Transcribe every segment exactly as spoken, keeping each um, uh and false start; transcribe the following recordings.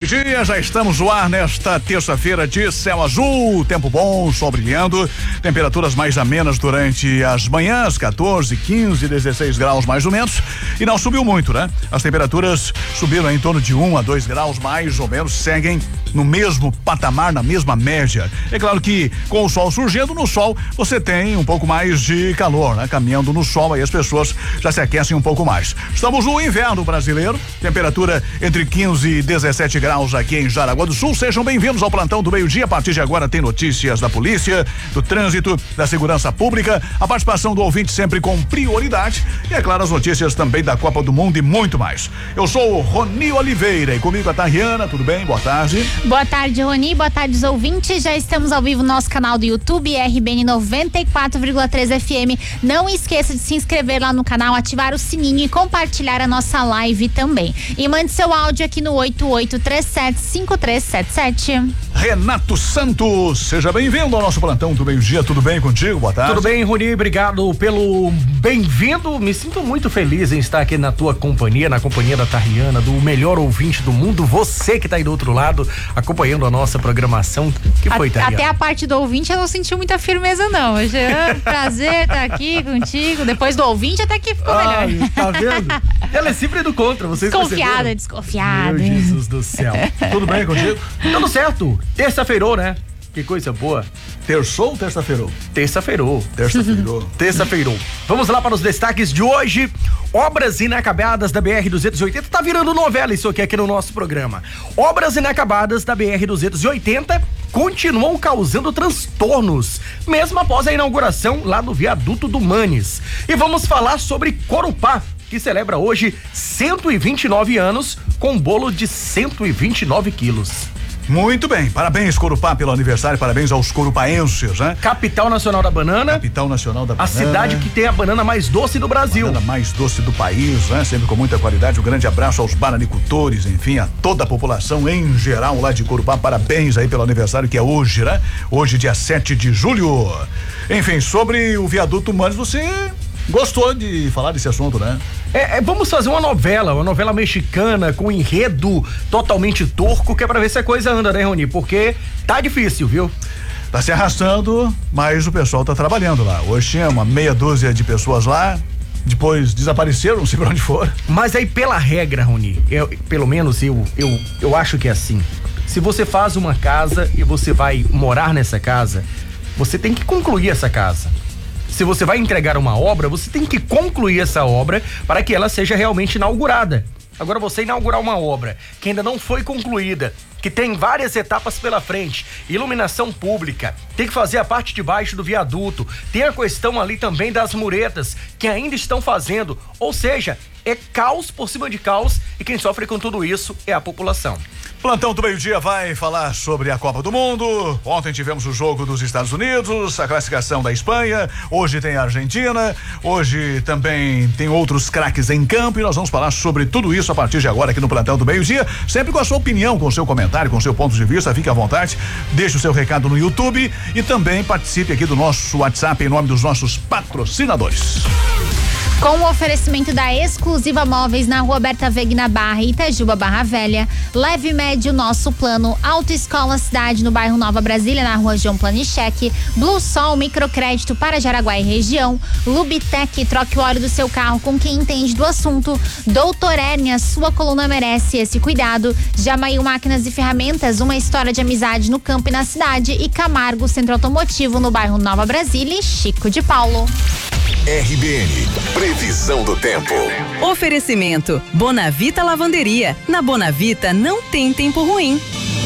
meio-dia, já estamos no ar nesta terça-feira de céu azul, tempo bom, sol brilhando, temperaturas mais amenas durante as manhãs, quatorze, quinze, dezesseis graus mais ou menos, e não subiu muito, né? As temperaturas subiram em torno de um a dois graus mais ou menos, seguem no mesmo patamar, na mesma média. É claro que com o sol surgindo, no sol você tem um pouco mais de calor, né? Caminhando no sol, aí as pessoas já se aquecem um pouco mais. Estamos no inverno brasileiro, temperatura entre quinze e dezessete graus aqui em Jaraguá do Sul. Sejam bem-vindos ao plantão do meio-dia. A partir de agora tem notícias da polícia, do trânsito, da segurança pública, a participação do ouvinte sempre com prioridade e, é claro, as notícias também da Copa do Mundo e muito mais. Eu sou o Roni Oliveira e comigo a Tariana, tudo bem? Boa tarde. Boa tarde, Roni, boa tarde os ouvintes. Já estamos ao vivo no nosso canal do YouTube, R B N noventa e quatro vírgula três F M. Não esqueça de se inscrever lá no canal, ativar o sininho e compartilhar a nossa live também. E mande seu áudio aqui no oito oito três sete cinco três sete sete. Renato Santos, seja bem-vindo ao nosso plantão do meio-dia. Tudo bem contigo? Boa tarde. Tudo bem, Roni, obrigado pelo bem-vindo. Me sinto muito feliz em estar aqui na tua companhia, na companhia da Tariana, do melhor ouvinte do mundo, você que tá aí do outro lado acompanhando a nossa programação. Que foi, Tariana? Até a parte do ouvinte eu não senti muita firmeza, não. Hoje é um prazer estar aqui contigo. Depois do ouvinte até que ficou ah, melhor. Tá vendo? Ela é sempre do contra, vocês Desconfiada, perceberam? desconfiada. Meu Jesus do céu. Tudo bem contigo? Tudo certo. Terça-feirou, né? Que coisa boa. Terçou ou terça-feirou? Terça-feirou. Terça-feirou. Terça-feirou. Vamos lá para os destaques de hoje. Obras inacabadas da B R duzentos e oitenta. Tá virando novela isso aqui, aqui no nosso programa. Obras inacabadas da B R duzentos e oitenta continuam causando transtornos, mesmo após a inauguração lá no viaduto do Manes. E vamos falar sobre Corupá, que celebra hoje cento e vinte e nove anos com um bolo de cento e vinte e nove quilos. Muito bem, parabéns Corupá pelo aniversário, parabéns aos corupaenses, né? Capital Nacional da Banana. Capital Nacional da A Banana. cidade que tem a banana mais doce do Brasil. A banana mais doce do país, né? Sempre com muita qualidade. Um grande abraço aos bananicultores, enfim, a toda a população em geral lá de Corupá. Parabéns aí pelo aniversário que é hoje, né? Hoje, dia sete de julho. Enfim, sobre o viaduto Manes, você gostou de falar desse assunto, né? É, é, vamos fazer uma novela, uma novela mexicana com enredo totalmente torco, que é pra ver se a coisa anda, né, Roni? Porque tá difícil, viu? Tá se arrastando, mas o pessoal tá trabalhando lá. Hoje tinha uma meia dúzia de pessoas lá, depois desapareceram, não sei pra onde foram. Mas aí, pela regra, Roni, eu, pelo menos eu, eu, eu acho que é assim. Se você faz uma casa e você vai morar nessa casa, você tem que concluir essa casa. Se você vai entregar uma obra, você tem que concluir essa obra para que ela seja realmente inaugurada. Agora, você inaugurar uma obra que ainda não foi concluída, que tem várias etapas pela frente, iluminação pública, tem que fazer a parte de baixo do viaduto, tem a questão ali também das muretas, que ainda estão fazendo, ou seja, é caos por cima de caos e quem sofre com tudo isso é a população. Plantão do meio-dia vai falar sobre a Copa do Mundo. Ontem tivemos o jogo dos Estados Unidos, a classificação da Espanha. Hoje tem a Argentina. Hoje também tem outros craques em campo e nós vamos falar sobre tudo isso a partir de agora aqui no Plantão do meio-dia. Sempre com a sua opinião, com o seu comentário, com o seu ponto de vista. Fique à vontade. Deixe o seu recado no YouTube e também participe aqui do nosso WhatsApp em nome dos nossos patrocinadores. Com o oferecimento da Exclusiva Móveis na Rua Berta Vegna Barra, Itajuba Barra Velha, Leve Médio Nosso Plano, Autoescola Cidade no bairro Nova Brasília, na Rua João Planicheque, Blue Sol Microcrédito para Jaraguá e região, Lubitec, troque o óleo do seu carro com quem entende do assunto, Doutor Hérnia, sua coluna merece esse cuidado, Jamail Máquinas e Ferramentas, uma história de amizade no campo e na cidade, e Camargo Centro Automotivo no bairro Nova Brasília e Chico de Paulo. R B N, previsão do tempo. Oferecimento Bonavita Lavanderia. Na Bonavita não tem tempo ruim.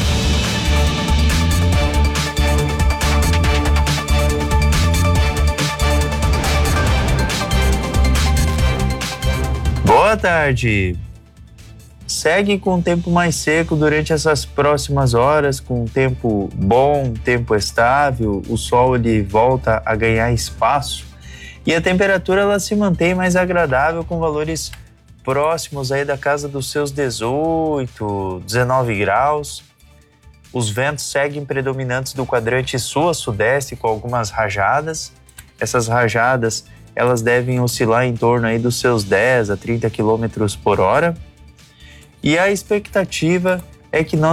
Boa tarde. Segue com o tempo mais seco durante essas próximas horas, com tempo bom, tempo estável, o sol ele volta a ganhar espaço. E a temperatura ela se mantém mais agradável com valores próximos aí da casa dos seus dezoito, dezenove graus. Os ventos seguem predominantes do quadrante sul a sudeste com algumas rajadas. Essas rajadas elas devem oscilar em torno aí dos seus dez a trinta quilômetros por hora. E a expectativa é que nós